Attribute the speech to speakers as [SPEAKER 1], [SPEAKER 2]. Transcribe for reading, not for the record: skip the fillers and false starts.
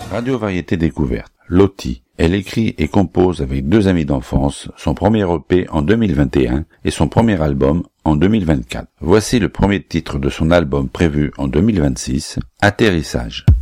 [SPEAKER 1] Radio Variété Découverte. Lottie. Elle écrit et compose avec deux amis d'enfance son premier EP en 2021 et son premier album en 2024. Voici le premier titre de son album prévu en 2026, Atterrissage.